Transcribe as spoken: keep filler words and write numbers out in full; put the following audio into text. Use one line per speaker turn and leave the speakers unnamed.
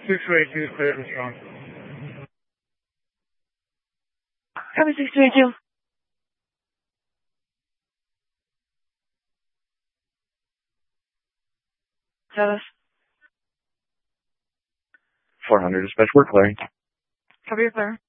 six two eight two, clear for strong.
Copy six two eight two. Status.
four hundred, dispatch, we're clearing.
Cover your clear.